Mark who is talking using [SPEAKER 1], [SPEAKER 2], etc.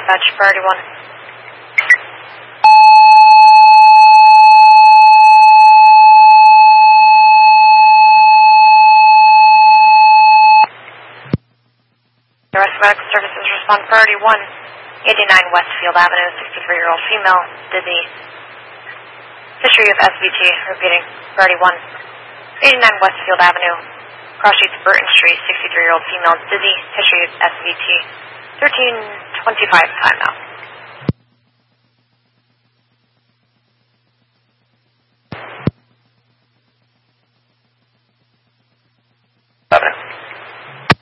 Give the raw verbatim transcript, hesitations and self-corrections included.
[SPEAKER 1] dispatch, priority one. The rest of medical services respond priority one. eighty-nine Westfield Avenue, sixty-three-year-old female, dizzy. History of S V T, repeating, priority one. eighty-nine Westfield Avenue, cross streets Burton Street, sixty-three-year-old female, dizzy. History of S V T. thirteen twenty-five timeout.